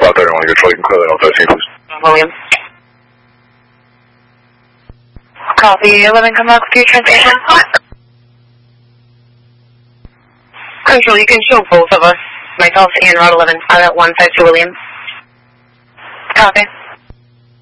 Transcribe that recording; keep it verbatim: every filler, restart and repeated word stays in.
five thirty-one, control, you can clear that on thirteen, please. William. Copy, eleven, come back with your transition. Control, you can show both of us, myself and Route eleven, five at one five two William. Copy.